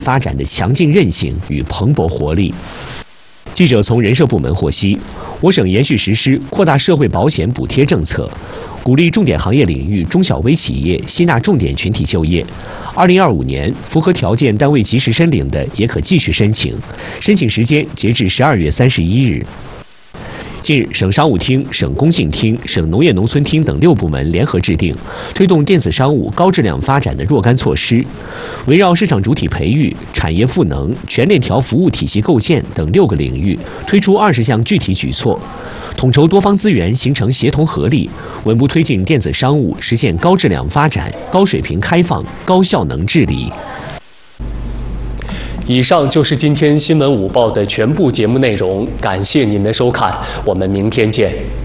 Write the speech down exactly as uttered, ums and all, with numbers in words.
发展的强劲韧性与蓬勃活力。记者从人社部门获悉，我省延续实施扩大社会保险补贴政策，鼓励重点行业领域中小微企业吸纳重点群体就业。二零二五年，符合条件单位及时申领的也可继续申请，申请时间截至十二月三十一日。近日，省商务厅、省工信厅、省农业农村厅等六部门联合制定推动电子商务高质量发展的若干措施，围绕市场主体培育、产业赋能、全链条服务体系构建等六个领域，推出二十项具体举措，统筹多方资源，形成协同合力，稳步推进电子商务实现高质量发展、高水平开放、高效能治理。 以上就是今天新闻午报的全部节目内容，感谢您的收看，我们明天见。